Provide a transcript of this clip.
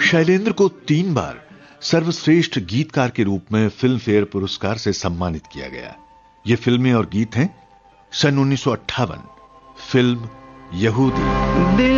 शैलेंद्र को 3 बार सर्वश्रेष्ठ गीतकार के रूप में फिल्म फेयर पुरस्कार से सम्मानित किया गया। ये फिल्में और गीत हैं सन 1958 फिल्म यहूदी।